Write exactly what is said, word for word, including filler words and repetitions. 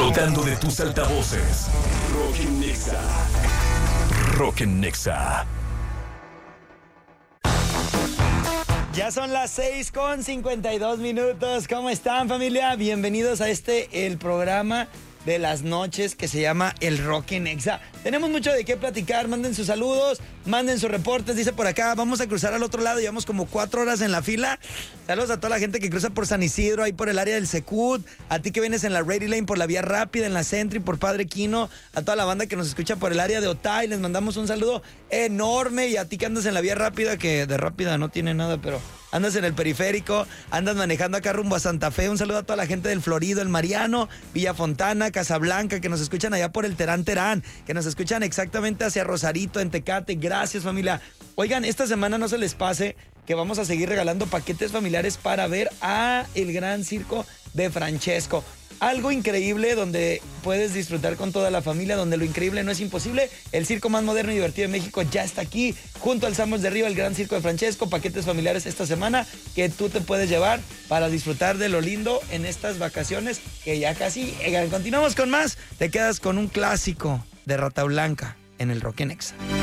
Explotando de tus altavoces. Rock en Nexa. Rock en Nexa. Ya son las seis con cincuenta y dos minutos. ¿Cómo están, familia? Bienvenidos a este, el programa de las noches que se llama El Rock en Nexa. Tenemos mucho de qué platicar. Manden sus saludos, manden sus reportes. Dice por acá, vamos a cruzar al otro lado. Llevamos como cuatro horas en la fila. Saludos a toda la gente que cruza por San Isidro, ahí por el área del Secut. A ti que vienes en la Ready Lane por la Vía Rápida, en la Sentry, por Padre Quino. A toda la banda que nos escucha por el área de Otay. Les mandamos un saludo enorme. Y a ti que andas en la Vía Rápida, que de rápida no tiene nada, pero andas en el periférico, andas manejando acá rumbo a Santa Fe. Un saludo a toda la gente del Florido, el Mariano, Villa Fontana, Casablanca, que nos escuchan allá por el Terán Terán, que nos escuchan exactamente hacia Rosarito, en Tecate. Gracias, familia. Oigan, esta semana no se les pase que vamos a seguir regalando paquetes familiares para ver a el Gran Circo de Francesco. Algo increíble donde puedes disfrutar con toda la familia, donde lo increíble no es imposible. El circo más moderno y divertido de México ya está aquí, junto al Samos de Río, el Gran Circo de Francesco. Paquetes familiares esta semana que tú te puedes llevar para disfrutar de lo lindo en estas vacaciones que ya casi llegan. Continuamos con más. Te quedas con un clásico de Rata Blanca en el Rock en Nexa.